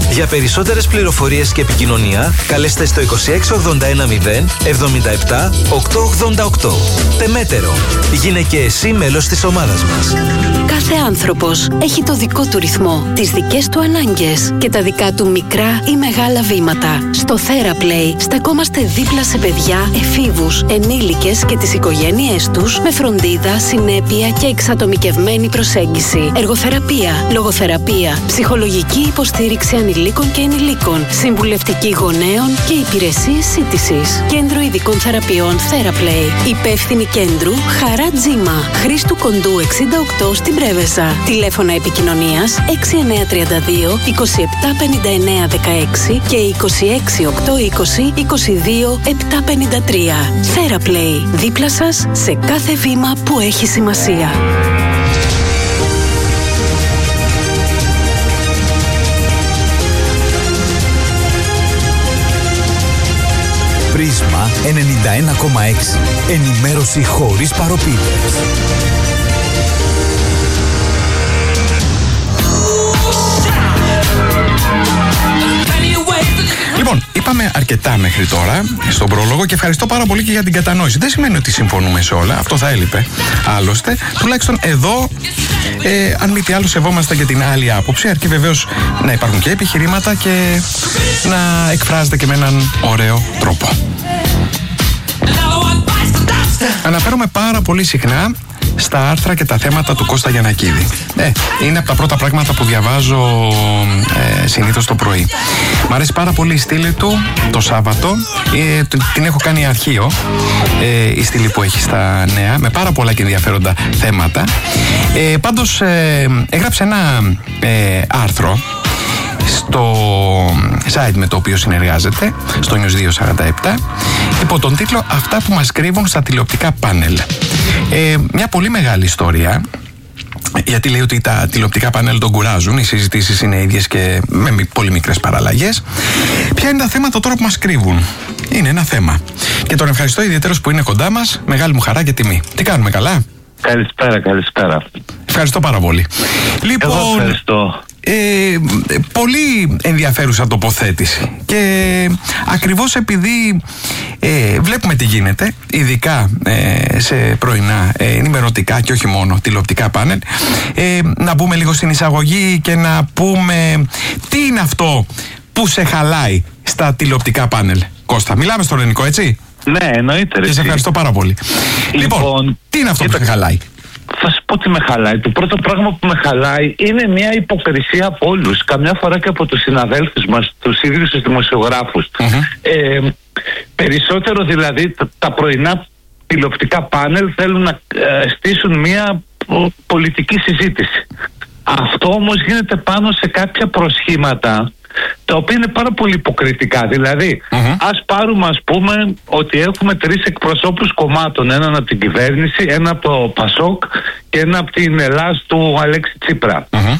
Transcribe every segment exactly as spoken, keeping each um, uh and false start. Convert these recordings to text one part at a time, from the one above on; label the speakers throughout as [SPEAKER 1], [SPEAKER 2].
[SPEAKER 1] Για περισσότερες πληροφορίες και επικοινωνία, καλέστε στο είκοσι έξι ογδόντα ένα μηδέν εβδομήντα επτά οκτακόσια ογδόντα οκτώ. Τεμέτερο. Γίνε και εσύ μέλος της ομάδας μας.
[SPEAKER 2] Κάθε άνθρωπος έχει το δικό του ρυθμό, τις δικές του ανάγκες και τα δικά του μικρά ή μεγάλα βήματα. Στο TheraPlay στεκόμαστε δίπλα σε παιδιά, εφήβους, ενήλικες και τις οικογένειές τους με φροντίδα, συνέπεια και εξατομικευμένη προσέγγιση. Εργοθεραπεία, λογοθεραπεία, ψυχολογική υποστήριξη ανηλίκων και ενηλίκων, συμβουλευτική γονέων και υπηρεσίες σύντησης. Κέντρο ειδικών θεραπείων TheraPlay. Υπεύθυνη κέντρου Χαρά Τζίμα. Χρήστου Κοντού εξήντα οκτώ στην Πρέβεζα. Τηλέφωνα επικοινωνίας έξι εννιά τρία δύο είκοσι επτά πενήντα εννέα δεκαέξι και είκοσι έξι οκτακόσια είκοσι είκοσι δύο επτακόσια πενήντα τρία. TheraPlay. Δίπλα σας σε κάθε βήμα που έχει σημασία.
[SPEAKER 3] Πρίσμα ενενήντα ένα κόμμα έξι. Ενημέρωση χωρίς παροπίδες.
[SPEAKER 4] Λοιπόν, είπαμε αρκετά μέχρι τώρα στον πρόλογο και ευχαριστώ πάρα πολύ και για την κατανόηση. Δεν σημαίνει ότι συμφωνούμε σε όλα, αυτό θα έλειπε. Άλλωστε, τουλάχιστον εδώ, ε, αν μη τι άλλο, σεβόμαστε και την άλλη άποψη, αρκεί βεβαίως να υπάρχουν και επιχειρήματα και να εκφράζεται και με έναν ωραίο τρόπο. Αναφέρομαι πάρα πολύ συχνά στα άρθρα και τα θέματα του Κώστα Γιαννακίδη. Ε, είναι από τα πρώτα πράγματα που διαβάζω ε, συνήθως το πρωί. Μ' αρέσει πάρα πολύ η στήλη του το Σάββατο. Ε, την έχω κάνει αρχείο, ε, η στήλη που έχει στα νέα, με πάρα πολλά και ενδιαφέροντα θέματα. Ε, πάντως ε, έγραψε ένα ε, άρθρο στο site με το οποίο συνεργάζεται, στο News δύο σαράντα επτά, υπό τον τίτλο «Αυτά που μας κρύβουν στα τηλεοπτικά πάνελ». Ε, μια πολύ μεγάλη ιστορία, γιατί λέει ότι τα τηλεοπτικά πάνελ τον κουράζουν, οι συζητήσεις είναι ίδιες και με πολύ μικρές παραλλαγές. Ποια είναι τα θέματα τώρα που μας κρύβουν? Είναι ένα θέμα. Και τον ευχαριστώ ιδιαίτερος που είναι κοντά μας, μεγάλη μου χαρά και τιμή. Τι κάνουμε, καλά?
[SPEAKER 5] Καλησπέρα, καλησπέρα.
[SPEAKER 4] Ευχαριστώ πάρα πολύ. Λοιπόν,
[SPEAKER 5] εγώ ευχαριστώ.
[SPEAKER 4] Ε, πολύ ενδιαφέρουσα τοποθέτηση και ακριβώς επειδή ε, βλέπουμε τι γίνεται, ειδικά ε, σε πρωινά ε, ενημερωτικά και όχι μόνο τηλεοπτικά πάνελ, ε, να μπούμε λίγο στην εισαγωγή και να πούμε τι είναι αυτό που σε χαλάει στα τηλεοπτικά πάνελ. Κώστα, μιλάμε στο ελληνικό, έτσι?
[SPEAKER 5] Ναι, εννοείται.
[SPEAKER 4] Και σε ευχαριστώ πάρα πολύ. Λοιπόν, λοιπόν τι είναι αυτό που σε χαλάει?
[SPEAKER 5] Θα σου πω τι με χαλάει. Το πρώτο πράγμα που με χαλάει είναι μια υποκρισία από όλους. Καμιά φορά και από τους συναδέλφους μας, τους ίδιους τους δημοσιογράφους. Mm-hmm. Ε, περισσότερο δηλαδή τα πρωινά τηλεοπτικά πάνελ θέλουν να ε, στήσουν μια πολιτική συζήτηση. Αυτό όμως γίνεται πάνω σε κάποια προσχήματα τα οποία είναι πάρα πολύ υποκριτικά. Δηλαδή, mm-hmm. ας πάρουμε, ας πούμε, ότι έχουμε τρεις εκπροσώπους κομμάτων. Έναν από την κυβέρνηση, ένα από το Πασόκ και ένα από την Ελλάς του Αλέξη Τσίπρα. Mm-hmm.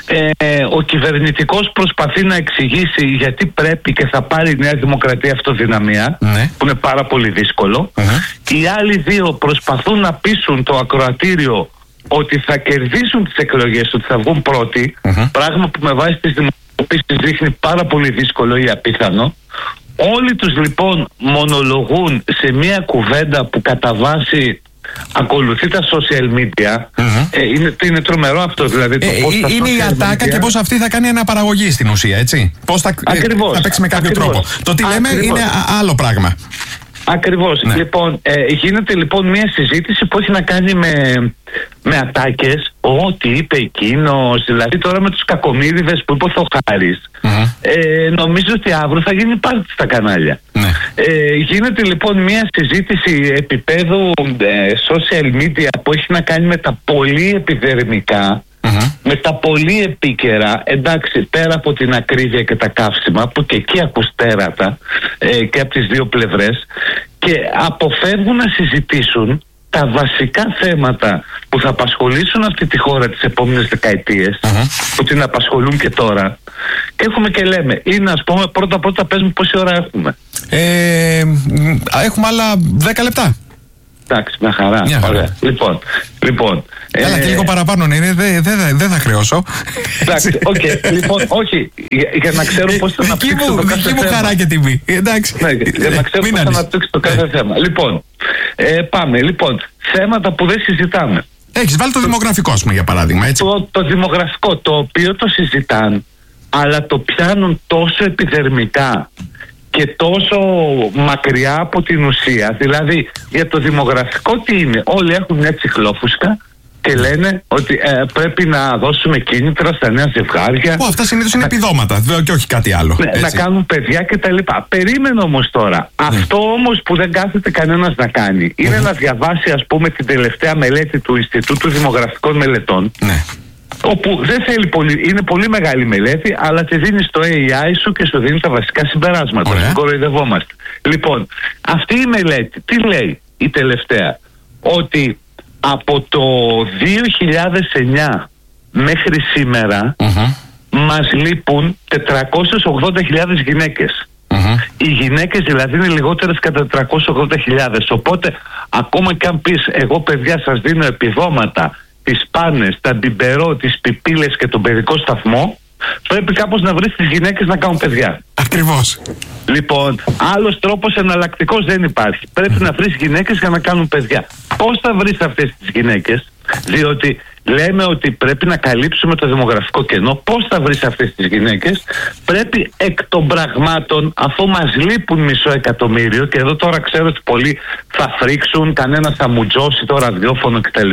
[SPEAKER 5] Ε, ο κυβερνητικός προσπαθεί να εξηγήσει γιατί πρέπει και θα πάρει η Νέα Δημοκρατία αυτοδυναμία, mm-hmm. που είναι πάρα πολύ δύσκολο. Mm-hmm. Οι άλλοι δύο προσπαθούν να πείσουν το ακροατήριο ότι θα κερδίσουν τις εκλογές, ότι θα βγουν πρώτοι, mm-hmm. πράγμα που με βάση τις δημοκρατίες επίσης δείχνει πάρα πολύ δύσκολο ή απίθανο. Όλοι τους λοιπόν μονολογούν σε μια κουβέντα που κατά βάση ακολουθεί τα social media. Mm-hmm. ε, είναι, είναι τρομερό αυτό δηλαδή. Το
[SPEAKER 4] ε,
[SPEAKER 5] πώς τα
[SPEAKER 4] είναι η ατάκα media... και πώς αυτή θα κάνει αναπαραγωγή στην ουσία, έτσι. Πώς θα,
[SPEAKER 5] ακριβώς,
[SPEAKER 4] θα παίξει με κάποιο
[SPEAKER 5] ακριβώς,
[SPEAKER 4] τρόπο. Το τι λέμε
[SPEAKER 5] ακριβώς.
[SPEAKER 4] είναι άλλο πράγμα.
[SPEAKER 5] Ακριβώς. Ναι. Λοιπόν, ε, γίνεται λοιπόν μια συζήτηση που έχει να κάνει με, με ατάκες. Ό,τι είπε εκείνος, δηλαδή τώρα με τους κακομοίριδες που είπε ο Θωχάρης. Mm-hmm. Ε, νομίζω ότι αύριο θα γίνει πάρτι στα κανάλια. Ναι. Ε, γίνεται λοιπόν μια συζήτηση επίπεδου ε, social media που έχει να κάνει με τα πολύ επιδερμικά, mm-hmm. με τα πολύ επίκαιρα, εντάξει, πέρα από την ακρίβεια και τα καύσιμα που και εκεί ακούς τέρατα ε, και από τις δύο πλευρές, και αποφεύγουν να συζητήσουν τα βασικά θέματα που θα απασχολήσουν αυτή τη χώρα τις επόμενες δεκαετίες, uh-huh. που την απασχολούν και τώρα. Και έχουμε και λέμε, είναι ας πούμε πρώτα πρώτα πες μου πόση ώρα έχουμε.
[SPEAKER 4] Ε, έχουμε άλλα δέκα λεπτά.
[SPEAKER 5] Εντάξει, μια χαρά.
[SPEAKER 4] Μια χαρά.
[SPEAKER 5] Ωραία. Λοιπόν, λοιπόν.
[SPEAKER 4] Καλά, ε... και λίγο παραπάνω είναι, δεν δε, δε, δε θα χρεώσω.
[SPEAKER 5] Εντάξει, οκ. Okay. Λοιπόν, όχι, για, για να ξέρω πώς θα αναπτύξω το κάθε
[SPEAKER 4] θέμα. Δική μου χαρά και τιμή. Εντάξει.
[SPEAKER 5] Ναι, για να ξέρω πώς θα αναπτύξω το κάθε θέμα. Λοιπόν, ε, πάμε. Λοιπόν, θέματα που δεν συζητάμε.
[SPEAKER 4] Έχεις βάλει το δημογραφικό, ας πούμε, για παράδειγμα, έτσι.
[SPEAKER 5] Το, το δημογραφικό, το οποίο το συζητάνε, αλλά το πιάνουν τόσο επιδερμικά και τόσο μακριά από την ουσία. Δηλαδή, για το δημογραφικό τι είναι? Όλοι έχουν μια τσιχλόφουσκα και λένε ότι ε, πρέπει να δώσουμε κίνητρα στα νέα ζευγάρια.
[SPEAKER 4] Ω, αυτά συνήθως είναι επιδόματα και όχι κάτι άλλο.
[SPEAKER 5] Ναι, να κάνουν παιδιά κτλ. Περίμενε όμως τώρα. Ναι. Αυτό όμως που δεν κάθεται κανένας να κάνει είναι mm-hmm. να διαβάσει, ας πούμε, την τελευταία μελέτη του Ινστιτούτου Δημογραφικών Μελετών. Ναι. Όπου δεν θέλει πολύ, είναι πολύ μεγάλη μελέτη, αλλά τη δίνει στο έι άι σου και σου δίνει τα βασικά συμπεράσματα. Δεν κοροϊδευόμαστε. Λοιπόν, αυτή η μελέτη τι λέει, η τελευταία? Ότι από το δύο χιλιάδες εννιά μέχρι σήμερα mm-hmm. μας λείπουν τετρακόσιες ογδόντα χιλιάδες γυναίκες. Mm-hmm. Οι γυναίκες δηλαδή είναι λιγότερες κατά τετρακόσιες ογδόντα χιλιάδες. Οπότε ακόμα και αν πεις εγώ παιδιά σας δίνω επιδόματα, τις πάνες, τα μπιμπερό, τις πιπίλες και τον παιδικό σταθμό, πρέπει κάπως να βρεις τις γυναίκες να κάνουν παιδιά.
[SPEAKER 4] Ακριβώς.
[SPEAKER 5] Λοιπόν, άλλος τρόπος εναλλακτικός δεν υπάρχει. Πρέπει να βρεις γυναίκες για να κάνουν παιδιά. Πώς θα βρεις αυτές τις γυναίκες? Διότι λέμε ότι πρέπει να καλύψουμε το δημογραφικό κενό. Πώς θα βρεις αυτές τις γυναίκες? Πρέπει εκ των πραγμάτων, αφού μας λείπουν μισό εκατομμύριο, και εδώ τώρα ξέρω ότι πολλοί θα φρίξουν, κανένας θα μουτζώσει το ραδιόφωνο κτλ.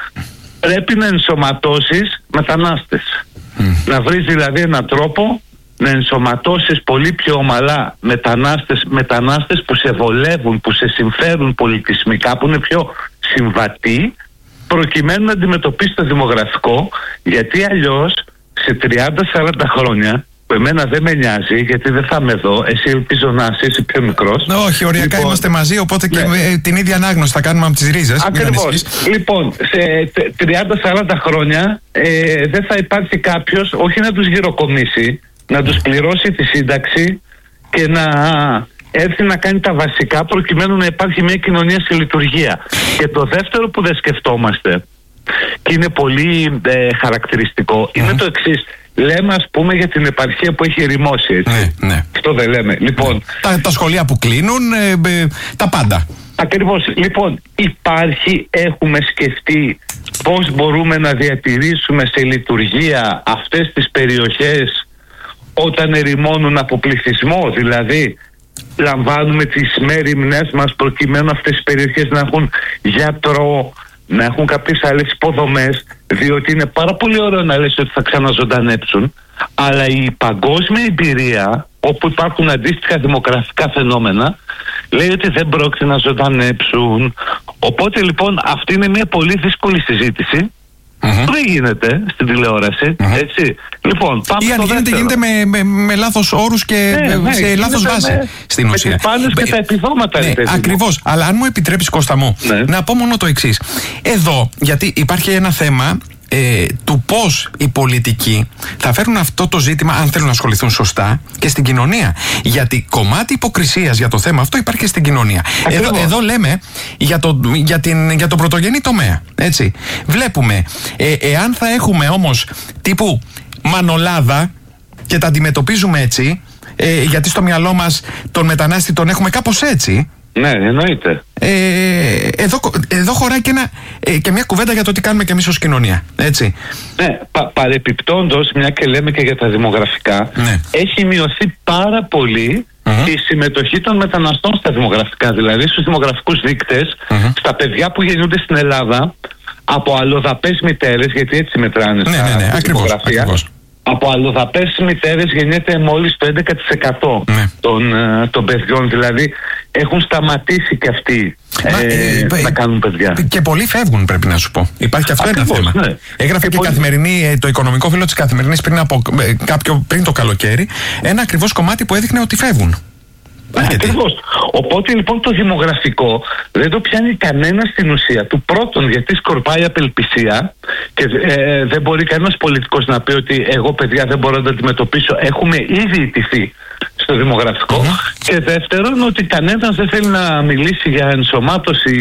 [SPEAKER 5] Πρέπει να ενσωματώσεις μετανάστες. Mm. Να βρεις δηλαδή έναν τρόπο να ενσωματώσεις πολύ πιο ομαλά μετανάστες, μετανάστες που σε βολεύουν, που σε συμφέρουν πολιτισμικά, που είναι πιο συμβατοί, προκειμένου να αντιμετωπίσεις το δημογραφικό, γιατί αλλιώς σε τριάντα σαράντα χρόνια, που εμένα δεν με νοιάζει, γιατί δεν θα είμαι εδώ, εσύ ελπίζω να είσαι, είσαι πιο μικρός.
[SPEAKER 4] Όχι, οριακά λοιπόν, είμαστε μαζί, οπότε ναι. και την ίδια ανάγνωση θα κάνουμε από τις ρίζες.
[SPEAKER 5] Ακριβώς. Λοιπόν, σε τριάντα σαράντα χρόνια ε, δεν θα υπάρχει κάποιος, όχι να τους γυροκομίσει, να τους πληρώσει τη σύνταξη και να έρθει να κάνει τα βασικά προκειμένου να υπάρχει μια κοινωνία σε λειτουργία. Και το δεύτερο που δεν σκεφτόμαστε, και είναι πολύ ε, χαρακτηριστικό, mm-hmm. είναι το εξής. Λέμε, ας πούμε, για την επαρχία που έχει ερημώσει, έτσι. Ναι, ναι. Αυτό δεν λέμε. Λοιπόν,
[SPEAKER 4] ναι. τα, τα σχολεία που κλείνουν, ε, ε, τα πάντα.
[SPEAKER 5] Ακριβώς. Λοιπόν, υπάρχει, έχουμε σκεφτεί πώς μπορούμε να διατηρήσουμε σε λειτουργία αυτές τις περιοχές όταν ερημώνουν από πληθυσμό? Δηλαδή, λαμβάνουμε τις μέριμνές μας προκειμένου αυτές οι περιοχές να έχουν γιατρό, να έχουν κάποιες άλλες υποδομές, διότι είναι πάρα πολύ ωραίο να λες ότι θα ξαναζωντανέψουν, αλλά η παγκόσμια εμπειρία, όπου υπάρχουν αντίστοιχα δημογραφικά φαινόμενα, λέει ότι δεν πρόκειται να ζωντανέψουν. Οπότε λοιπόν αυτή είναι μια πολύ δύσκολη συζήτηση. Mm-hmm. Δεν γίνεται στην τηλεόραση, mm-hmm. έτσι. Λοιπόν, πάμε
[SPEAKER 4] ή αν
[SPEAKER 5] στο
[SPEAKER 4] γίνεται,
[SPEAKER 5] δεύτερο.
[SPEAKER 4] γίνεται με, με, με λάθος όρους και
[SPEAKER 5] ναι, ναι,
[SPEAKER 4] σε λάθος βάση
[SPEAKER 5] με,
[SPEAKER 4] στην ουσία.
[SPEAKER 5] Με τις πάνες και τα επιδόματα.
[SPEAKER 4] Ναι, ακριβώς. Αλλά αν μου επιτρέπεις, Κώστα μου, ναι. να πω μόνο το εξής. Εδώ, γιατί υπάρχει ένα θέμα ε, του πώς οι πολιτικοί θα φέρουν αυτό το ζήτημα, αν θέλουν να ασχοληθούν σωστά, και στην κοινωνία. Γιατί κομμάτι υποκρισίας για το θέμα αυτό υπάρχει και στην κοινωνία. Εδώ, εδώ λέμε για το, για, την, για το πρωτογενή τομέα. Έτσι. Βλέπουμε, ε, εάν θα έχουμε όμως τύπου Μανολάδα και τα αντιμετωπίζουμε έτσι, ε, γιατί στο μυαλό μας τον μετανάστη τον έχουμε κάπως έτσι.
[SPEAKER 5] Ναι, εννοείται.
[SPEAKER 4] Ε, εδώ, εδώ χωράει και, ένα, ε, και μια κουβέντα για το τι κάνουμε και εμείς ως κοινωνία. Έτσι.
[SPEAKER 5] Ναι, πα, παρεπιπτόντως, μια και λέμε και για τα δημογραφικά, ναι. έχει μειωθεί πάρα πολύ mm-hmm. η συμμετοχή των μεταναστών στα δημογραφικά. Δηλαδή στους δημογραφικούς δείκτες, mm-hmm. στα παιδιά που γεννιούνται στην Ελλάδα από αλλοδαπές μητέρες, γιατί έτσι μετράνε
[SPEAKER 4] ναι,
[SPEAKER 5] στα
[SPEAKER 4] ναι, ναι,
[SPEAKER 5] δημογραφία.
[SPEAKER 4] ακριβώς, ακριβώς.
[SPEAKER 5] Από αλλοδαπές μητέρες γεννιέται μόλις το έντεκα τοις εκατό ναι. των, των παιδιών. Δηλαδή έχουν σταματήσει και αυτοί Μα, ε, ε, να κάνουν παιδιά.
[SPEAKER 4] Και πολλοί φεύγουν, πρέπει να σου πω. Υπάρχει και αυτό ακριβώς, ένα θέμα. Ναι. Έγραφε και, και πολύ... καθημερινή, το οικονομικό φύλλο της Καθημερινής πριν, από, κάποιο, πριν το καλοκαίρι, ένα ακριβώς κομμάτι που έδειχνε ότι φεύγουν.
[SPEAKER 5] Ακριβώς. Οπότε λοιπόν το δημογραφικό δεν το πιάνει κανένα στην ουσία του. Πρώτον, γιατί σκορπάει απελπισία και ε, δεν μπορεί κανένας πολιτικός να πει ότι εγώ παιδιά δεν μπορώ να το αντιμετωπίσω. Έχουμε ήδη ιτηθεί στο δημογραφικό. Mm-hmm. Και δεύτερον, ότι κανένας δεν θέλει να μιλήσει για ενσωμάτωση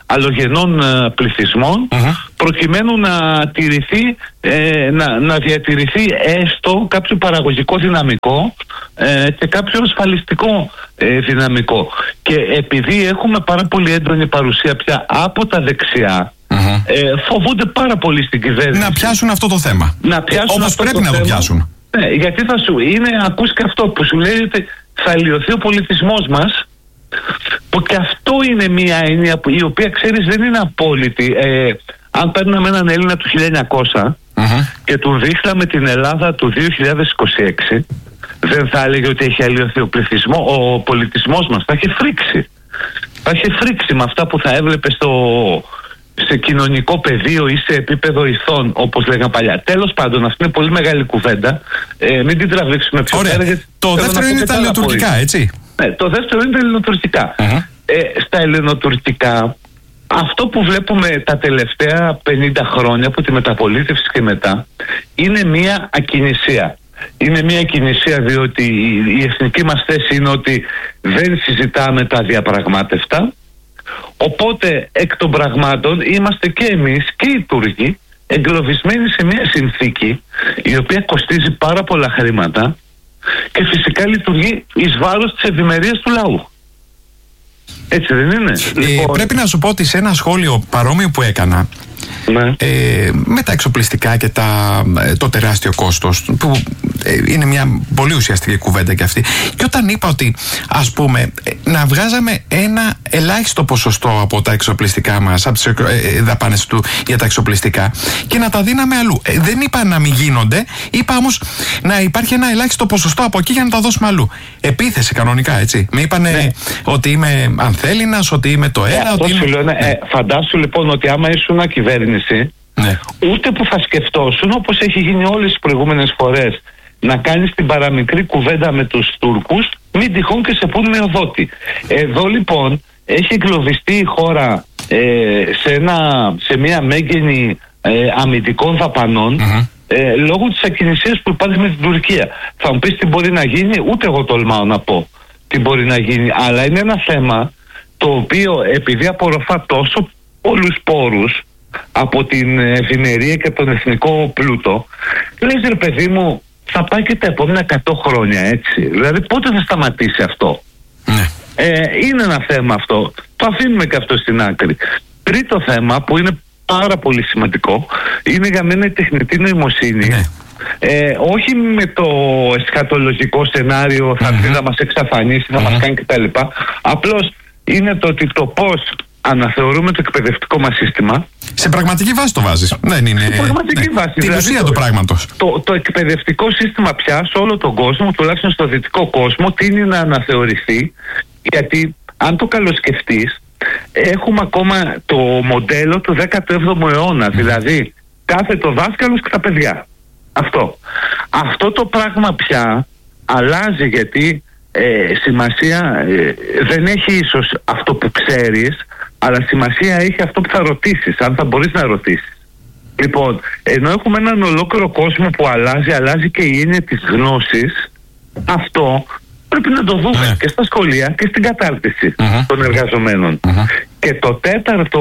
[SPEAKER 5] αλλογενών ε, πληθυσμών, mm-hmm. προκειμένου να, τηρηθεί, ε, να, να διατηρηθεί έστω κάποιο παραγωγικό δυναμικό ε, και κάποιο ασφαλιστικό ε, δυναμικό. Και επειδή έχουμε πάρα πολύ έντονη παρουσία πια από τα δεξιά, mm-hmm. ε, φοβούνται πάρα πολύ στην κυβέρνηση
[SPEAKER 4] να πιάσουν αυτό το θέμα.
[SPEAKER 5] Να πιάσουν
[SPEAKER 4] όπως
[SPEAKER 5] αυτό
[SPEAKER 4] πρέπει
[SPEAKER 5] το
[SPEAKER 4] να το
[SPEAKER 5] θέμα.
[SPEAKER 4] πιάσουν.
[SPEAKER 5] Ναι, γιατί θα σου είναι, ακούς και αυτό που σου λέει ότι θα αλλοιωθεί ο πολιτισμός μας, που και αυτό είναι μια έννοια που, η οποία, ξέρεις, δεν είναι απόλυτη. Ε, αν παίρναμε έναν Έλληνα του χίλια εννιακόσια mm-hmm. και του δείχναμε την Ελλάδα του δύο χιλιάδες είκοσι έξι, δεν θα έλεγε ότι έχει αλλοιωθεί ο πληθυσμός, ο πολιτισμός μας. Θα έχει φρίξει. Θα έχει φρίξει με αυτά που θα έβλεπε στο, σε κοινωνικό πεδίο ή σε επίπεδο ηθών, όπως λέγαν παλιά. Τέλος πάντων, αυτή είναι πολύ μεγάλη κουβέντα. Ε, μην την τραβήξουμε πιο πέρα.
[SPEAKER 4] Το δεύτερο είναι τα ελληνοτουρκικά, έτσι.
[SPEAKER 5] Ναι, το δεύτερο είναι τα ελληνοτουρκικά. Uh-huh. Ε, στα ελληνοτουρκικά, αυτό που βλέπουμε τα τελευταία πενήντα χρόνια από τη μεταπολίτευση και μετά, είναι μια ακινησία. Είναι μια ακινησία διότι η εθνική μας θέση είναι ότι δεν συζητάμε τα διαπραγμάτευτα. Οπότε εκ των πραγμάτων είμαστε και εμείς και οι Τούρκοι εγκλωβισμένοι σε μια συνθήκη η οποία κοστίζει πάρα πολλά χρήματα και φυσικά λειτουργεί εις βάρος της ευημερίας του λαού. Έτσι δεν είναι?
[SPEAKER 4] Ε, λοιπόν... Πρέπει να σου πω ότι σε ένα σχόλιο παρόμοιο που έκανα, ναι. ε, με τα εξοπλιστικά και τα, το τεράστιο κόστος, που ε, είναι μια πολύ ουσιαστική κουβέντα και αυτή, και όταν είπα ότι, ας πούμε, να βγάζαμε ένα ελάχιστο ποσοστό από τα εξοπλιστικά μας, από τις ε, δαπάνες του για τα εξοπλιστικά, και να τα δίναμε αλλού. Ε, δεν είπα να μην γίνονται, είπα όμως να υπάρχει ένα ελάχιστο ποσοστό από εκεί για να τα δώσουμε αλλού. Επίθεση κανονικά, έτσι. Με είπανε ναι. ότι είμαι ανθέληνας, ότι είμαι το ένα,
[SPEAKER 5] ε,
[SPEAKER 4] ότι είμαι...
[SPEAKER 5] Λέω, ναι. ε, φαντάσου λοιπόν ότι άμα ήσουν κυβέρνηση, ναι. ούτε που θα σκεφτόσουν, όπως έχει γίνει όλες τις προηγούμενες φορές, να κάνεις την παραμικρή κουβέντα με τους Τούρκους, μην τυχόν και σε πούν μειοδότη. Εδώ λοιπόν έχει εγκλωβιστεί η χώρα ε, σε, ένα, σε μια μέγενη ε, αμυντικών δαπανών, mm-hmm. ε, λόγω της ακινησίας που υπάρχει με την Τουρκία. Θα μου πεις τι μπορεί να γίνει, ούτε εγώ τολμάω να πω τι μπορεί να γίνει, αλλά είναι ένα θέμα το οποίο επειδή απορροφά τόσο πολλούς πόρους από την ευημερία και τον εθνικό πλούτο, λες ρε παιδί μου, θα πάει και τα επόμενα εκατό χρόνια, έτσι. Δηλαδή πότε θα σταματήσει αυτό? Ναι. Ε, είναι ένα θέμα αυτό. Το αφήνουμε και αυτό στην άκρη. Τρίτο θέμα που είναι πάρα πολύ σημαντικό είναι για μένα η τεχνητή νοημοσύνη. Ναι. Ε, όχι με το εσχατολογικό σενάριο θα έρθει mm-hmm. να μας εξαφανίσει, να mm-hmm. μας κάνει κτλ. Απλώς είναι το ότι το πώς αναθεωρούμε το εκπαιδευτικό μας σύστημα.
[SPEAKER 4] Σε πραγματική βάση το βάζεις. Δεν είναι.
[SPEAKER 5] Σε πραγματική
[SPEAKER 4] ναι.
[SPEAKER 5] βάση.
[SPEAKER 4] Την
[SPEAKER 5] δηλαδή
[SPEAKER 4] ουσία
[SPEAKER 5] το,
[SPEAKER 4] του πράγματος.
[SPEAKER 5] Το, το εκπαιδευτικό σύστημα πια σε όλο τον κόσμο, τουλάχιστον στο δυτικό κόσμο, τείνει να αναθεωρηθεί, γιατί αν το καλοσκεφτείς, έχουμε ακόμα το μοντέλο του δέκατου έβδομου αιώνα. Mm. Δηλαδή, κάθεται ο δάσκαλος και τα παιδιά. Αυτό. Αυτό το πράγμα πια αλλάζει, γιατί ε, σημασία ε, δεν έχει ίσως αυτό που ξέρεις, αλλά σημασία έχει αυτό που θα ρωτήσεις, αν θα μπορείς να ρωτήσεις. Λοιπόν, ενώ έχουμε έναν ολόκληρο κόσμο που αλλάζει, αλλάζει και η έννοια της γνώσης, αυτό πρέπει να το δούμε yeah. και στα σχολεία και στην κατάρτιση uh-huh. των εργαζομένων. Uh-huh. Και το τέταρτο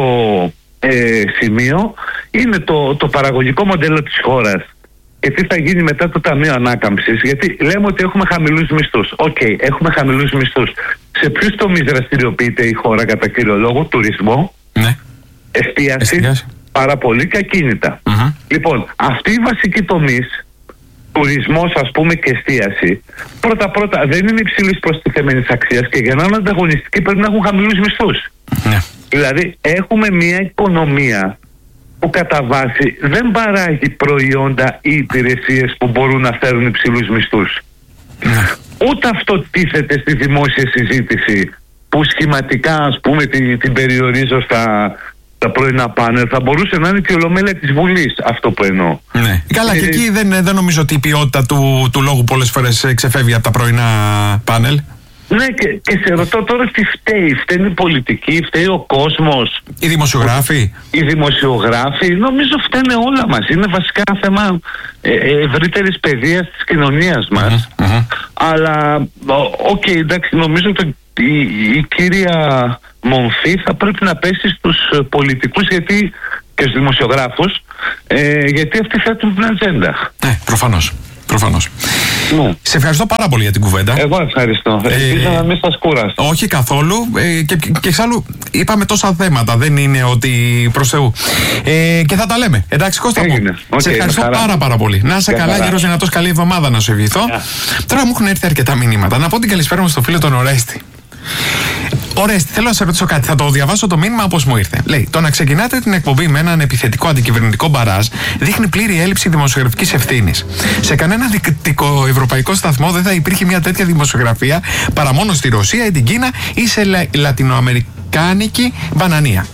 [SPEAKER 5] ε, σημείο είναι το, το παραγωγικό μοντέλο της χώρας. Και τι θα γίνει μετά το Ταμείο Ανάκαμψης? Γιατί λέμε ότι έχουμε χαμηλούς μισθούς. Οκ, okay, έχουμε χαμηλούς μισθούς. Σε ποιους τομείς δραστηριοποιείται η χώρα κατά κύριο λόγο? Τουρισμό, ναι. εστίαση, εστίαση, πάρα πολύ και ακίνητα. Uh-huh. Λοιπόν, αυτοί οι βασικοί τομείς, τουρισμός ας πούμε και εστίαση, πρώτα-πρώτα δεν είναι υψηλής προστιθέμενης αξίας και για να είναι ανταγωνιστικοί πρέπει να έχουν χαμηλούς μισθούς. Uh-huh. Δηλαδή έχουμε μια οικονομία που κατά βάση δεν παράγει προϊόντα ή υπηρεσίες που μπορούν να φέρουν υψηλούς μισθούς. Mm. Ούτε αυτό τίθεται στη δημόσια συζήτηση, που σχηματικά ας πούμε την, την περιορίζω στα, στα πρωινά πάνελ. Θα μπορούσε να είναι και η ολομέλεια της Βουλής, αυτό που εννοώ. Ναι. Καλά, ε, και εκεί δεν, δεν νομίζω ότι η ποιότητα του, του λόγου πολλές φορές ξεφεύγει από τα πρωινά πάνελ. Ναι, και, και σε ρωτώ τώρα τι φταίει. Φταίνει η πολιτική, φταίει ο κόσμος, οι δημοσιογράφοι. Οι δημοσιογράφοι, νομίζω φταίνε όλα μας. Είναι βασικά θέμα ε, ευρύτερης παιδείας της κοινωνίας μας. Mm-hmm. Αλλά, οκ, okay, εντάξει, νομίζω το η, η κύρια μομφή θα πρέπει να πέσει στους πολιτικούς γιατί, και στους δημοσιογράφους, ε, γιατί αυτοί θέτουν την ατζέντα.
[SPEAKER 4] Ναι, προφανώς. Προφανώς.
[SPEAKER 5] Ναι.
[SPEAKER 4] Σε ευχαριστώ πάρα πολύ για την κουβέντα.
[SPEAKER 5] Εγώ ευχαριστώ. Ε, Ελπίζω να μην σας κούρασε.
[SPEAKER 4] Όχι καθόλου. Ε, και, και, και εξάλλου είπαμε τόσα θέματα. Δεν είναι ότι προς Θεού. Ε, και θα τα λέμε. Εντάξει, Κώστα μου. Okay, σε ευχαριστώ πάρα πάρα πολύ. Να είσαι καλά, γερός δυνατός, καλή εβδομάδα να σου ευχηθώ. Yeah. Τώρα μου έχουν έρθει αρκετά μηνύματα. Να πω την καλησπέρα μου στο φίλο τον Ορέστη. Ορέστη, θέλω να σε ρωτήσω κάτι. Θα το διαβάσω το μήνυμα όπως μου ήρθε. Λέει: το να ξεκινάτε την εκπομπή με έναν επιθετικό αντικυβερνητικό μπαράζ δείχνει πλήρη έλλειψη δημοσιογραφικής ευθύνης. Σε κανένα δυτικό ευρωπαϊκό σταθμό δεν θα υπήρχε μια τέτοια δημοσιογραφία παρά μόνο στη Ρωσία ή την Κίνα ή σε λα... λατινοαμερικάνικη μπανανία.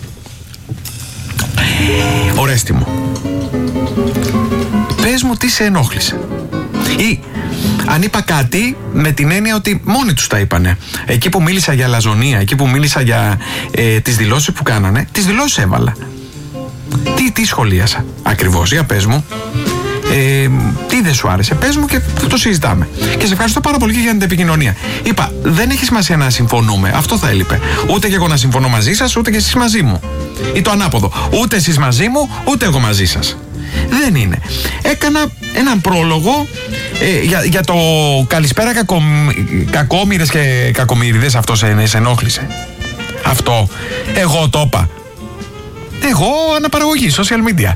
[SPEAKER 4] Ορέστη μου, πες μου τι σε ενόχλησε. Ή αν είπα κάτι με την έννοια ότι μόνοι τους τα είπανε. Εκεί που μίλησα για λαζονία, εκεί που μίλησα για ε, τις δηλώσεις που κάνανε, τις δηλώσεις έβαλα. Τι, τι σχολίασα ακριβώς, για πες μου. Ε, τι δεν σου άρεσε, πες μου και το συζητάμε. Και σε ευχαριστώ πάρα πολύ και για την επικοινωνία. Είπα, δεν έχει σημασία να συμφωνούμε, αυτό θα έλειπε. Ούτε και εγώ να συμφωνώ μαζί σας, ούτε και εσείς μαζί μου. Ή το ανάποδο, ούτε εσείς μαζί μου, ούτε εγώ μαζί σας. Δεν είναι. Έκανα έναν πρόλογο ε, για, για το καλησπέρα κακο, κακόμοιρες και κακομοιριδές. Αυτό σε, σε ενόχλησε. Αυτό εγώ το είπα. Εγώ αναπαραγωγή, social media.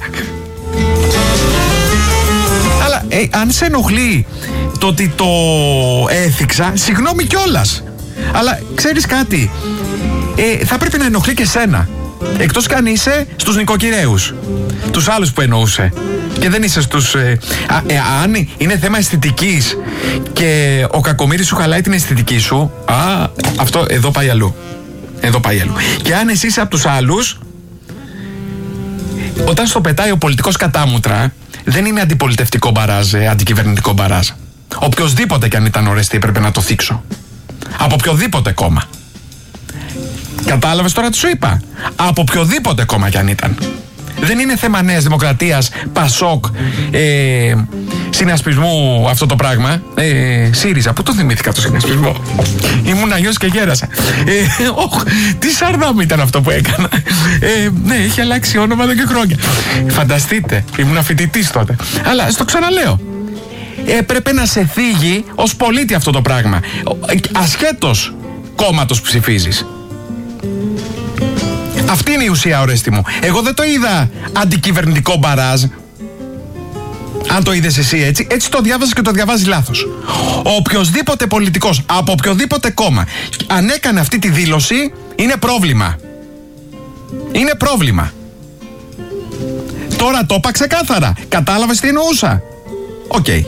[SPEAKER 4] Αλλά ε, αν σε ενοχλεί το ότι το έθιξα, συγγνώμη κιόλας. Αλλά ξέρεις κάτι, ε, θα πρέπει να ενοχλεί και σένα. Εκτός κι αν είσαι στους νοικοκυρέους, τους άλλους που εννοούσε. Και δεν είσαι στους... Ε, α, ε, αν είναι θέμα αισθητικής και ο κακομοίρης σου χαλάει την αισθητική σου, α, αυτό εδώ πάει αλλού. Εδώ πάει αλλού. Και αν εσύ είσαι από τους άλλους, όταν στο πετάει ο πολιτικός κατάμουτρα, δεν είναι αντιπολιτευτικό μπαράζ, ε, αντικυβερνητικό μπαράζ. Οποιοσδήποτε κι αν ήταν Ορέστη έπρεπε να το θίξω. Από οποιοδήποτε κόμμα. Κατάλαβες τώρα τι σου είπα? Από οποιοδήποτε κόμμα κι αν ήταν. Δεν είναι θέμα Νέας Δημοκρατίας, Πασόκ, ε, συνασπισμού αυτό το πράγμα. Ε, ΣΥΡΙΖΑ, πού το θυμήθηκα το συνασπισμό? Ήμουν αγιός και γέρασα. Ε, oh, τι σαρδάμ ήταν αυτό που έκανα. Ε, ναι, έχει αλλάξει όνομα εδώ και χρόνια. Φανταστείτε, ήμουν φοιτητής τότε. Αλλά στο ξαναλέω. Έπρεπε να σε θίγει ως πολίτη αυτό το πράγμα. Ασχέτως κόμματος που ψηφίζεις. Αυτή είναι η ουσία, Ορέστη μου. Εγώ δεν το είδα αντικυβερνητικό μπαράζ. Αν το είδες εσύ έτσι, έτσι το διάβαζες και το διαβάζεις λάθος. Ο οποιοσδήποτε πολιτικός, από οποιοδήποτε κόμμα, αν έκανε αυτή τη δήλωση, είναι πρόβλημα. Είναι πρόβλημα. Τώρα το είπα ξεκάθαρα. Κατάλαβες τι εννοούσα? Οκ. Okay.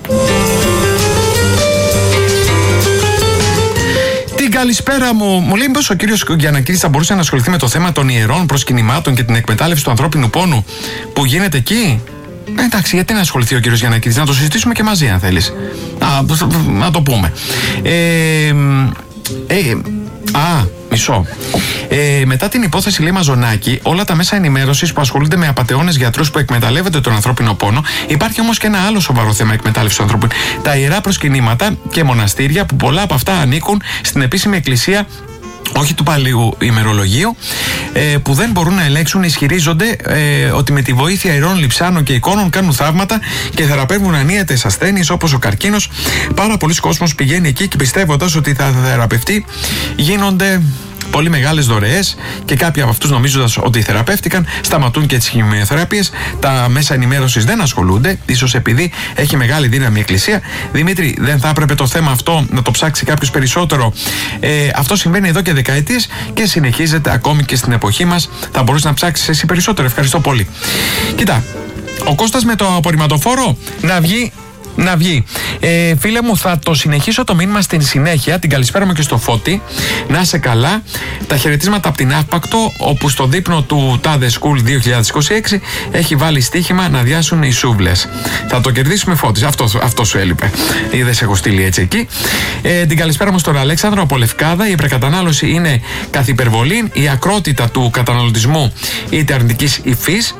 [SPEAKER 4] Την καλησπέρα μου, μου λέει μήπως ο κύριος Γιαννακίδης θα μπορούσε να ασχοληθεί με το θέμα των ιερών προσκυνημάτων και την εκμετάλλευση του ανθρώπινου πόνου που γίνεται εκεί. Ε, εντάξει, γιατί να ασχοληθεί ο κύριος Γιαννακίδης, να το συζητήσουμε και μαζί αν θέλεις. Α, να το πούμε. Ε, ε, α, μισό. Ε, μετά την υπόθεση λέει Μαζονάκη, όλα τα μέσα ενημέρωσης που ασχολούνται με απατεώνες γιατρούς που εκμεταλλεύονται τον ανθρώπινο πόνο, υπάρχει όμως και ένα άλλο σοβαρό θέμα εκμετάλλευσης του ανθρώπου. Τα ιερά προσκυνήματα και μοναστήρια που πολλά από αυτά ανήκουν στην επίσημη εκκλησία, όχι του Παλαιού ημερολογίου, ε, που δεν μπορούν να ελέγξουν, ισχυρίζονται ε, ότι με τη βοήθεια ιερών λειψάνων και εικόνων κάνουν θαύματα και θεραπεύουν ανίατες ασθένειες όπως ο καρκίνος. Πάρα πολλοί κόσμος πηγαίνει εκεί και πιστεύοντας ότι θα θεραπευτεί, γίνονται πολύ μεγάλες δωρεές και κάποιοι από αυτούς, νομίζοντας ότι θεραπεύτηκαν, σταματούν και τις χημειοθεραπείες. Τα μέσα ενημέρωσης δεν ασχολούνται, ίσως επειδή έχει μεγάλη δύναμη η Εκκλησία. Δημήτρη, δεν θα έπρεπε το θέμα αυτό να το ψάξει κάποιος περισσότερο? Ε, αυτό συμβαίνει εδώ και δεκαετίες και συνεχίζεται ακόμη και στην εποχή μας. Θα μπορείς να ψάξεις εσύ περισσότερο? Ευχαριστώ πολύ. Κοίτα, ο Κώστας με το απορριμματοφόρο να βγει. Να βγει. Ε, φίλε μου, θα το συνεχίσω το μήνυμα στην συνέχεια. Την καλησπέρα μου και στο Φώτη. Να είσαι καλά. Τα χαιρετίσματα από την Αύπακτο, όπου στο δείπνο του Τάδε School δύο χιλιάδες είκοσι έξι έχει βάλει στοίχημα να διάσουν οι σούβλες. Θα το κερδίσουμε, Φώτης. Αυτό, αυτό σου έλειπε. Είδες, έχω στείλει έτσι εκεί. Ε, την καλησπέρα μου στον Αλέξανδρο από Λευκάδα. Η υπερκατανάλωση είναι καθ' υπερβολή. Η ακρότητα του καταναλωτισμού είτε αρνητικής υφής.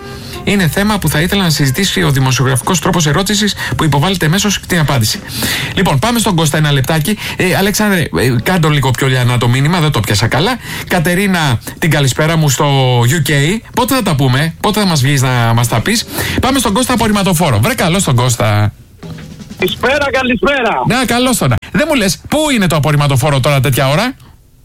[SPEAKER 4] είναι θέμα που θα ήθελα να συζητήσει ο δημοσιογραφικός τρόπος ερώτησης που υποβάλλεται εμέσως την απάντηση. Λοιπόν, πάμε στον Κώστα ένα λεπτάκι. Ε, Αλέξανδρε, ε, κάντο λίγο πιο λιανά το μήνυμα, δεν το πιάσα καλά. Κατερίνα, την καλησπέρα μου στο γιου κέι. Πότε θα τα πούμε, πότε θα μας βγεις να μας τα πεις. Πάμε στον Κώστα απορριμματοφόρο. Βρε, καλώς τον Κώστα.
[SPEAKER 6] Καλησπέρα, καλησπέρα.
[SPEAKER 4] Να, καλώς τον. Δεν μου λες, πού είναι το απορριμματοφόρο τώρα τέτοια ώρα?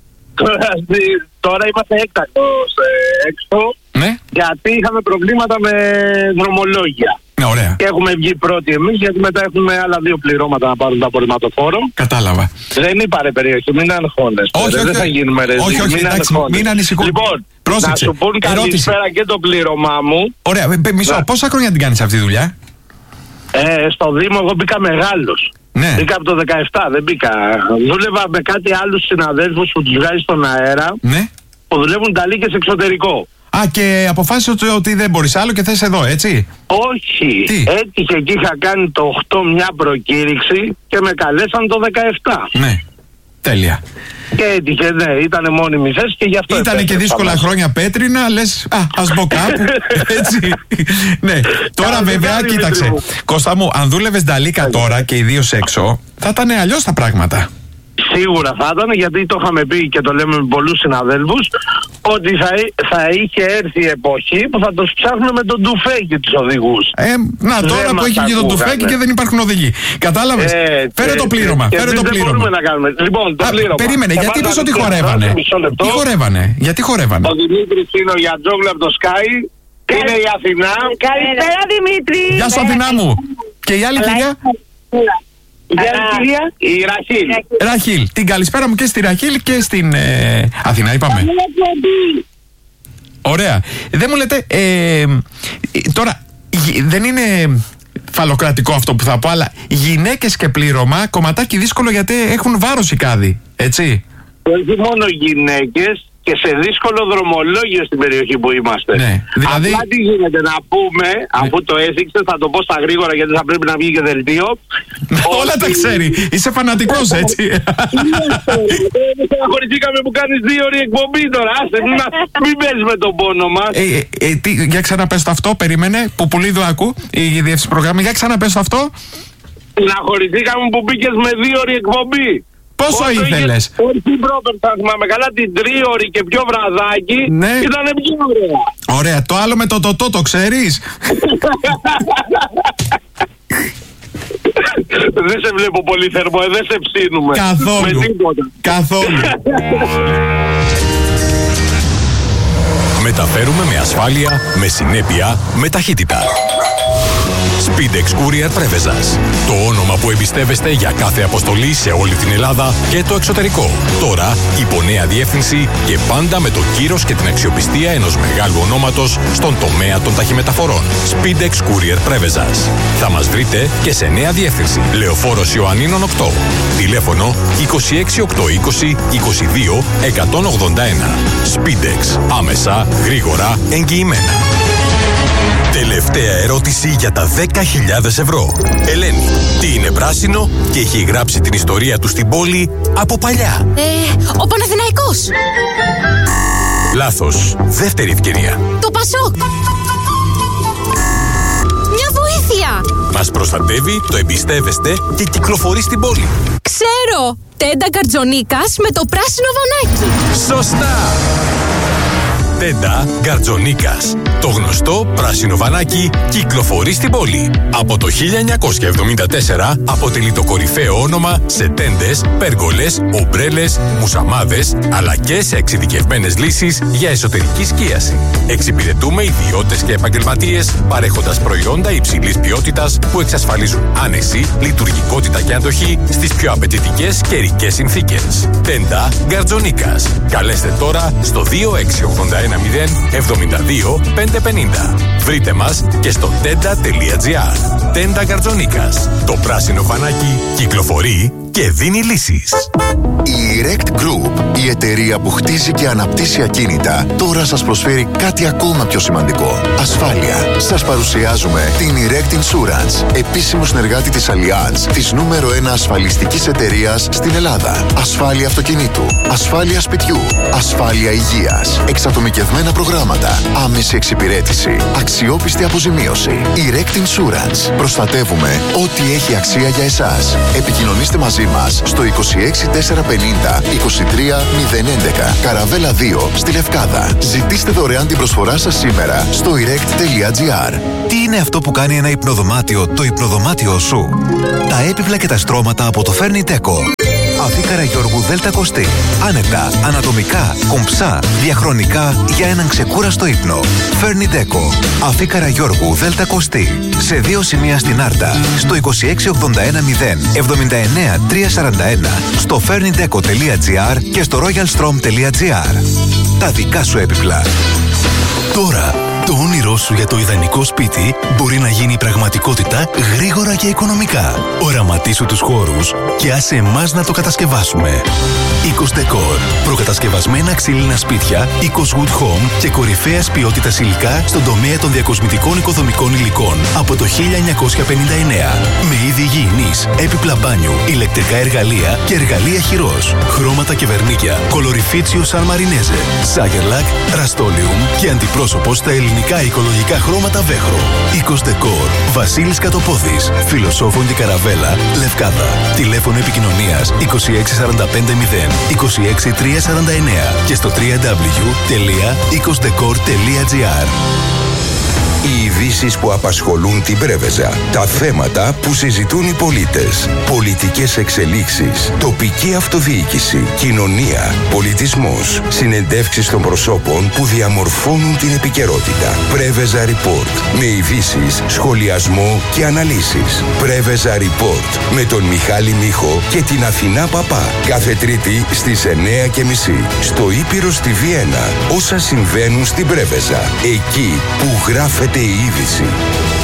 [SPEAKER 6] Τώρα είμαστε έκτακτος ε, έξω.
[SPEAKER 4] Ναι.
[SPEAKER 6] Γιατί είχαμε προβλήματα με δρομολόγια.
[SPEAKER 4] Ναι, ωραία.
[SPEAKER 6] Και έχουμε βγει πρώτοι εμείς, γιατί μετά έχουμε άλλα δύο πληρώματα να πάρουν το απορριμματοφόρο.
[SPEAKER 4] Κατάλαβα.
[SPEAKER 6] Δεν είπα ρε περιοχή, μην αγχώνεστε.
[SPEAKER 4] Όχι, όχι,
[SPEAKER 6] δεν θα γίνουμε ρε.
[SPEAKER 4] Όχι, όχι,
[SPEAKER 6] μην,
[SPEAKER 4] εντάξει, μην ανησυχώ.
[SPEAKER 6] Λοιπόν,
[SPEAKER 4] πρόσεξε.
[SPEAKER 6] να σου πούν καλησπέρα και το πλήρωμά μου.
[SPEAKER 4] Ωραία, μισό. Να. Πόσα χρόνια την κάνεις αυτή τη δουλειά?
[SPEAKER 6] Ε, στο Δήμο εγώ μπήκα μεγάλος.
[SPEAKER 4] Ναι.
[SPEAKER 6] Μπήκα από το δεκαεπτά, δεν μπήκα. Δούλευα με κάτι άλλους συναδέλφους που τους βγάζει στον αέρα.
[SPEAKER 4] Ναι.
[SPEAKER 6] Που δουλεύουν τα λύκες εξωτερικό.
[SPEAKER 4] Α, και αποφάσισε ότι δεν μπορείς άλλο και θες εδώ, έτσι?
[SPEAKER 6] Όχι.
[SPEAKER 4] Τι?
[SPEAKER 6] Έτυχε και είχα κάνει το οκτώ μια προκήρυξη και με καλέσαν το δεκαεπτά.
[SPEAKER 4] Ναι. Τέλεια.
[SPEAKER 6] Και έτυχε, ναι, ήταν μόνιμη θέση και γι' αυτό.
[SPEAKER 4] Ήτανε και δύσκολα χρόνια πέτρινα, λες, α, ας μπω κάπου, έτσι. Ναι, τώρα βέβαια, κοίταξε. Κώστα μου, αν δούλευες νταλίκα τώρα και ιδίως έξω, θα ήταν αλλιώς τα πράγματα.
[SPEAKER 6] Σίγουρα θα ήταν, γιατί το είχαμε πει και το λέμε με πολλούς συναδέλφους, ότι θα, θα είχε έρθει η εποχή που θα τους ψάχνουμε με τον τουφέκι τους οδηγούς.
[SPEAKER 4] Ε, να, τώρα δεν που έχει και τον τουφέκι και δεν υπάρχουν οδηγοί. Κατάλαβες? Ε, φέρε το πλήρωμα.
[SPEAKER 6] Και
[SPEAKER 4] φέρε το
[SPEAKER 6] δεν
[SPEAKER 4] πλήρωμα.
[SPEAKER 6] μπορούμε να κάνουμε. Λοιπόν, το
[SPEAKER 4] Α,
[SPEAKER 6] πλήρωμα.
[SPEAKER 4] περίμενε, γιατί είπες ότι χορεύανε? Τι χορεύανε, γιατί χορεύανε?
[SPEAKER 6] Ο Δημήτρης είναι ο Γιατζόγλου από το Sky. Είναι η Αθηνά.
[SPEAKER 7] Καλησπέρα Δημήτρη.
[SPEAKER 4] Γεια σου Αθηνά μου. Και η άλλη κυρία?
[SPEAKER 6] Η Ραχίλ.
[SPEAKER 4] Ραχίλ. Την καλησπέρα μου και στη Ραχίλ και στην ε, Αθηνά, είπαμε. Ωραία. Δεν μου λέτε, ε, τώρα δεν είναι φαλοκρατικό αυτό που θα πω, αλλά γυναίκες και πλήρωμα, κομματάκι δύσκολο γιατί έχουν βάρος οι κάδοι, έτσι?
[SPEAKER 6] Όχι μόνο γυναίκες, και σε δύσκολο δρομολόγιο στην περιοχή που είμαστε.
[SPEAKER 4] Ναι, δηλαδή...
[SPEAKER 6] Απλά τι γίνεται να πούμε, ναι. Αφού το έθιξε, θα το πω στα γρήγορα γιατί θα πρέπει να βγει και δελτίο.
[SPEAKER 4] Όλα τα ξέρει. Είσαι φανατικός, έτσι.
[SPEAKER 6] Στεναχωρηθήκαμε που κάνεις δύο ώρες εκπομπή τώρα. Άστε, μην παίζεις με τον πόνο μας.
[SPEAKER 4] Ε, ε, τι, για ξαναπες το αυτό, περίμενε. Που Πουλίδου άκου, η διεύθυνση προγράμμα. Για ξαναπες το αυτό.
[SPEAKER 6] Στεναχωρηθήκαμε που μπήκες με δύο ώρες εκπομπή.
[SPEAKER 4] Πόσο Όσο ήθελες?
[SPEAKER 6] Όχι πρόπερ, θα θυμάμαι καλά, την τρίωρη και πιο βραδάκι.
[SPEAKER 4] Ναι.
[SPEAKER 6] Ήταν πιο ωραία.
[SPEAKER 4] Ωραία, το άλλο με το τοτό το ξέρεις?
[SPEAKER 6] Δεν σε βλέπω πολύ θερμό, δεν σε ψήνουμε.
[SPEAKER 4] Καθόλου.
[SPEAKER 6] Με τίποτα.
[SPEAKER 4] Καθόλου.
[SPEAKER 8] Μεταφέρουμε με ασφάλεια, με συνέπεια, με ταχύτητα. Speedex Courier Πρέβεζας. Το όνομα που εμπιστεύεστε για κάθε αποστολή σε όλη την Ελλάδα και το εξωτερικό. Τώρα υπό νέα διεύθυνση και πάντα με το κύρος και την αξιοπιστία ενός μεγάλου ονόματος στον τομέα των ταχυμεταφορών. Speedex Courier Πρέβεζας. Θα μας βρείτε και σε νέα διεύθυνση. Λεωφόρος Ιωαννίνων οκτώ. Τηλέφωνο είκοσι έξι οκτακόσια είκοσι είκοσι δύο εκατόν ογδόντα ένα. Speedex. Άμεσα, γρήγορα, εγγυημένα. Τελευταία ερώτηση για τα δέκα χιλιάδες ευρώ. Ελένη, τι είναι πράσινο και έχει γράψει την ιστορία του στην πόλη από παλιά?
[SPEAKER 7] Ε, ο Παναθηναϊκός.
[SPEAKER 8] Λάθος. Δεύτερη ευκαιρία.
[SPEAKER 7] Το Πασόκ. Μια βοήθεια.
[SPEAKER 8] Μας προστατεύει, το εμπιστεύεστε και κυκλοφορεί στην πόλη.
[SPEAKER 7] Ξέρω. Τέντα Γκαρτζονίκας με το πράσινο βανάκι.
[SPEAKER 8] Σωστά. Τέντα Γκαρτζονίκας. Το γνωστό πράσινο βανάκι κυκλοφορεί στην πόλη. Από το χίλια εννιακόσια εβδομήντα τέσσερα αποτελεί το κορυφαίο όνομα σε τέντες, πέργολες, ομπρέλες, μουσαμάδες, αλλά και σε εξειδικευμένες λύσεις για εσωτερική σκίαση. Εξυπηρετούμε ιδιώτες και επαγγελματίες παρέχοντας προϊόντα υψηλής ποιότητας που εξασφαλίζουν άνεση, λειτουργικότητα και αντοχή στις πιο απαιτητικές καιρικές συνθήκες. Τέντα Γκαρτζονίκας. Καλέστε τώρα στο δύο έξι ογδόντα ένα μηδέν εβδομήντα δύο πεντακόσια πενήντα. Βρείτε μας και στο τέντα τελεία τζι άρ. Τέντα Γκαρτζονίκας. Το πράσινο φανάκι κυκλοφορεί και δίνει λύσεις.
[SPEAKER 9] Η Erect Group, η εταιρεία που χτίζει και αναπτύσσει ακίνητα, τώρα σας προσφέρει κάτι ακόμα πιο σημαντικό. Ασφάλεια. Σας παρουσιάζουμε την Erect Insurance, επίσημο συνεργάτη της Allianz, της νούμερο ένα ασφαλιστικής εταιρείας στην Ελλάδα. Ασφάλεια αυτοκινήτου, ασφάλεια σπιτιού, ασφάλεια υγείας, εξατομικευμένα προγράμματα, άμεση εξυπηρέτηση, αξιόπιστη αποζημίωση. Erect Insurance. Προστατεύουμε ό,τι έχει αξία για εσάς. Επικοινωνήστε μαζί μας στο είκοσι έξι τετρακόσια πενήντα είκοσι τρία μηδέν έντεκα Καραβέλα δύο στη Λευκάδα. Ζητήστε δωρεάν την προσφορά σας σήμερα στο erect τελεία gr.
[SPEAKER 1] Τι είναι αυτό που κάνει ένα υπνοδωμάτιο το υπνοδωμάτιο σου? Τα έπιπλα και τα στρώματα από το Ferni-Deco. Αφίκαρα Γιώργου Δέλτα Κωστή. Άνετα, ανατομικά, κομψά, διαχρονικά για έναν ξεκούραστο ύπνο. Ferni-Deco. Αφίκαρα Γιώργου Δέλτα Κωστή. Σε δύο σημεία στην Άρτα. Στο είκοσι έξι ογδόντα ένα μηδέν εβδομήντα εννέα τριακόσια σαράντα ένα, στο fernideco τελεία gr και στο royalstrom τελεία gr. Τα δικά σου έπιπλα.
[SPEAKER 3] Τώρα, το όνειρό σου για το ιδανικό σπίτι μπορεί να γίνει πραγματικότητα γρήγορα και οικονομικά. Οραματίσου τους χώρους και άσε εμάς να το κατασκευάσουμε. Icos-Decor. Προκατασκευασμένα ξύλινα σπίτια, Icos Wood Home και κορυφαίας ποιότητας υλικά στον τομέα των διακοσμητικών οικοδομικών υλικών από το χίλια εννιακόσια πενήντα εννέα. Με είδη υγιεινής, έπιπλα μπάνιου, ηλεκτρικά εργαλεία και εργαλεία χειρός. Χρώματα και βερνίκια, κολοριφίτσιο σαν μαρινέζε, Σάγερλακ, Ραστόλιουμ και αντιπρόσωπο στα ελληνικά οικολογικά χρώματα Βέχρο. Icos-Decor. Βασίλης Κατοπόδης. Φιλοσόφων και Καραβέλα, Λευκάδα. Τηλέφωνο επικοινωνίας είκοσι έξι σαράντα πέντε μηδέν είκοσι έξι τριακόσια σαράντα εννέα και στο double-u double-u double-u τελεία icos-decor τελεία gr.
[SPEAKER 10] Οι ειδήσεις που απασχολούν την Πρέβεζα. Τα θέματα που συζητούν οι πολίτες. Πολιτικές εξελίξεις. Τοπική αυτοδιοίκηση. Κοινωνία. Πολιτισμός. Συνεντεύξεις των προσώπων που διαμορφώνουν την επικαιρότητα. Πρέβεζα Report. Με ειδήσεις, σχολιασμό και αναλύσεις. Πρέβεζα Report. Με τον Μιχάλη Μίχο και την Αθηνά Παπά. Κάθε Τρίτη στις εννέα και μισή. Στο Ήπειρο στη Βιέννα. Όσα συμβαίνουν στην Πρέβεζα. Εκεί που γράφεται η είδηση.